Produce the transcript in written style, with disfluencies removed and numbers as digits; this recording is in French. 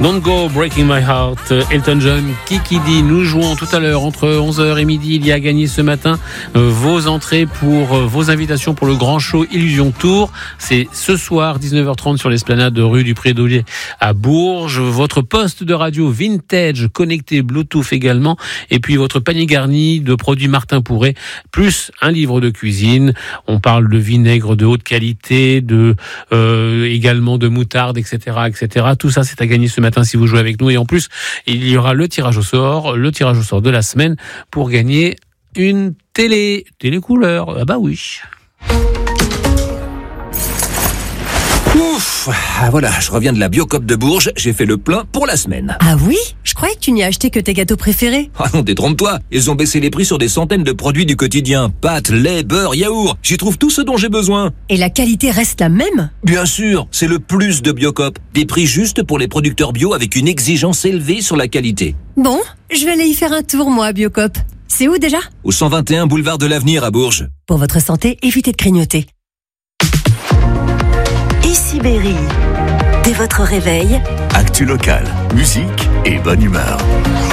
Don't Go Breaking My Heart, Elton John, Kikidi. Nous jouons tout à l'heure entre 11h et midi. Il y a gagné ce matin vos entrées pour vos invitations pour le grand show Illusion Tour. C'est ce soir 19h30 sur l'esplanade rue du Pré-d'Olier à Bourges. Votre poste de radio vintage connecté Bluetooth également, et puis votre panier garni de produits Martin Pourret, plus un livre de cuisine. On parle de vinaigre de haute qualité, également de moutarde, etc., etc. Tout ça, c'est à gagner ce matin si vous jouez avec nous. Et en plus, il y aura le tirage au sort de la semaine pour gagner une télé couleur. Ah bah oui. Ouf, voilà, je reviens de la Biocop de Bourges, j'ai fait le plein pour la semaine. Ah oui? Je croyais que tu n'y as acheté que tes gâteaux préférés. Ah non, détrompe-toi, ils ont baissé les prix sur des centaines de produits du quotidien. Pâtes, lait, beurre, yaourt, j'y trouve tout ce dont j'ai besoin. Et la qualité reste la même? Bien sûr, c'est le plus de Biocop. Des prix justes pour les producteurs bio avec une exigence élevée sur la qualité. Bon, je vais aller y faire un tour, moi, à Biocop. C'est où déjà? Au 121 boulevard de l'Avenir à Bourges. Pour votre santé, évitez de grignoter. Ici Berry. Dès votre réveil, actu local, musique et bonne humeur.